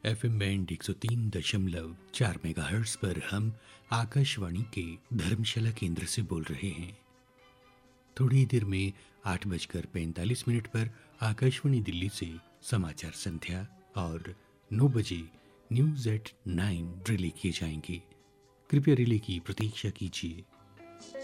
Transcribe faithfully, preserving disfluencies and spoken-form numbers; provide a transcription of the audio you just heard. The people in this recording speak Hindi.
एफ एम बैंड एक सौ तीन दशमलव चार मेगाहर्ट्ज पर हम आकाशवाणी के धर्मशाला केंद्र से बोल रहे हैं। थोड़ी देर में आठ बजकर पैंतालीस मिनट पर आकाशवाणी दिल्ली से समाचार संध्या और नौ बजे न्यूज एट नाइन रिले किए जाएंगे। कृपया रिले की प्रतीक्षा कीजिए।